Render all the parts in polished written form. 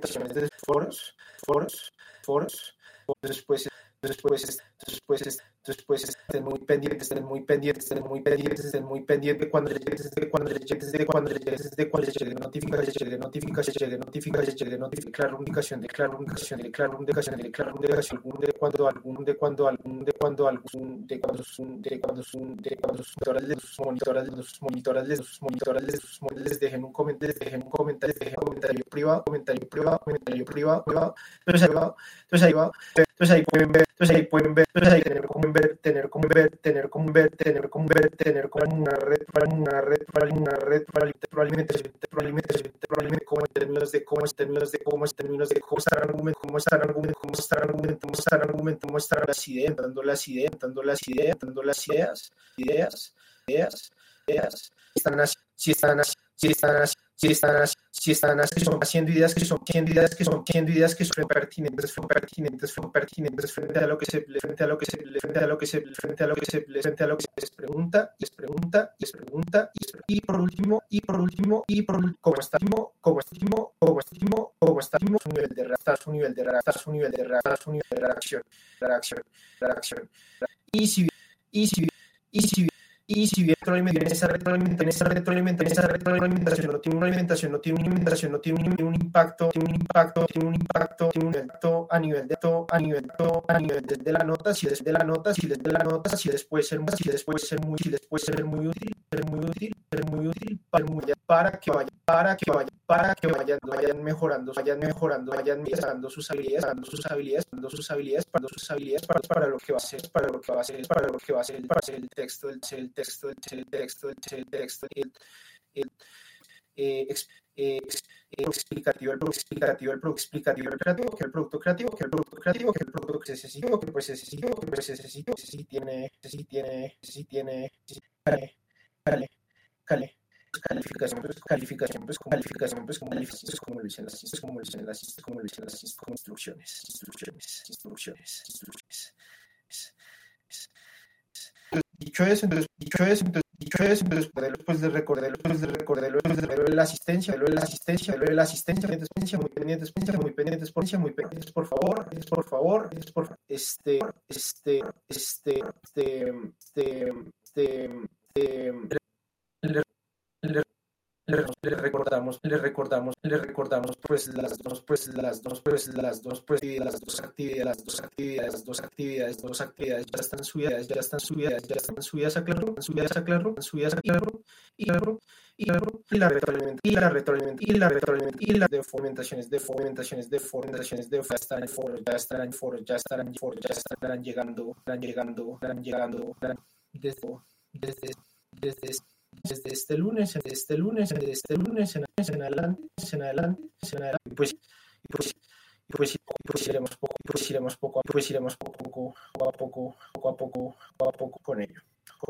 retroalimentaciones de foros, después estén muy pendientes cuando les llegue notificación de cuando sus monitoras les dejen un comentario privado. Entonces ahí pueden ver, tener como una retroalimentación como en términos de cómo están dando las ideas, si están haciendo ideas que son pertinentes frente a lo que se les pregunta, y por último, cómo está su nivel de reacción. Y si bien esa retroalimentación no tiene un impacto a nivel de la nota, si después ser muy útil para que vayan mejorando sus habilidades para lo que va a ser el texto explicativo, el producto creativo que calificación, como lo dicen las instrucciones. Dicho eso, entonces les recordé lo de la asistencia, muy pendientes, por favor, les recordamos pues las dos actividades ya están subidas a Classroom, y la retroalimentación de fomentaciones de ya estarán llegando desde este lunes en adelante, y iremos poco a poco con ello.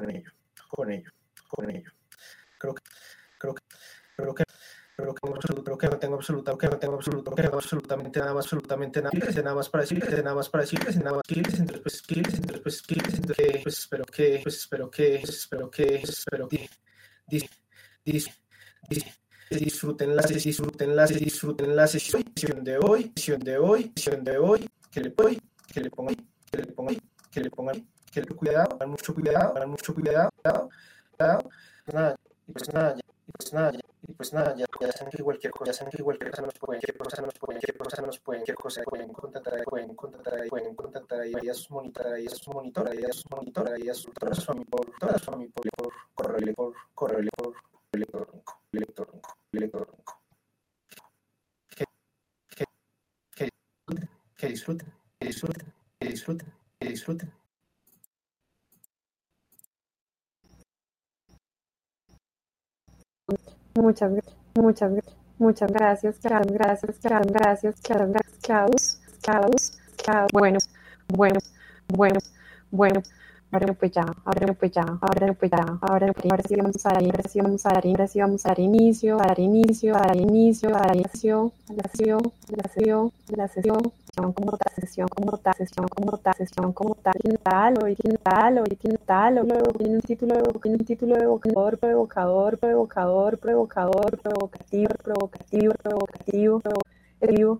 Creo que no tengo absolutamente nada más para decirles, espero que disfruten la sesión de hoy, que le pongan cuidado, mucho cuidado, y pues nada, ya saben que cualquier cosa nos pueden contactar ahí a sus monitoras, a sus tutoras, a mi por correo electrónico. Que disfruten. Muchas gracias, Klaus. Bueno. Ahora pues ya. Ahora sí vamos a dar inicio a la sesión como tal. Hoy tiene tal, luego tiene un título provocativo,